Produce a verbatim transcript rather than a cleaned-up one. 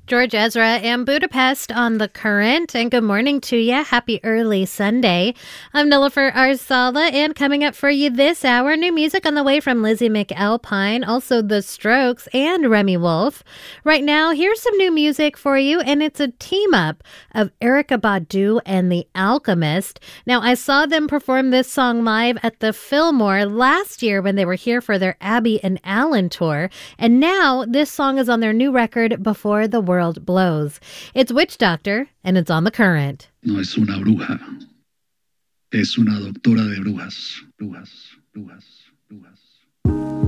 George Ezra and Budapest on The Current. And good morning to you. Happy early Sunday. I'm Nilofer Arzala, and coming up for you this hour, new music on the way from Lizzie McAlpine, also The Strokes and Remy Wolf. Right now, here's some new music for you, and it's a team-up of Erykah Badu and The Alchemist. Now, I saw them perform this song live at the Fillmore last year when they were here for their Abby and Alan tour, and now this song is on their new record, Before the World Blows. It's Witch Doctor, and it's on The Current. No es una bruja, es una doctora de brujas, brujas, brujas, brujas.